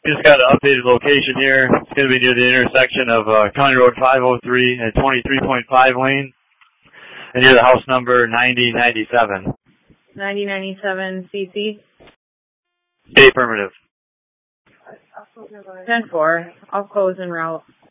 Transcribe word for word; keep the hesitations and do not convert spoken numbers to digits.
Just got an updated location here. It's going to be near the intersection of uh, County Road five oh three and twenty-three point five lane, and near the house number ninety ninety-seven. ninety ninety-seven C C? Stay affirmative. ten four. I'll close en route.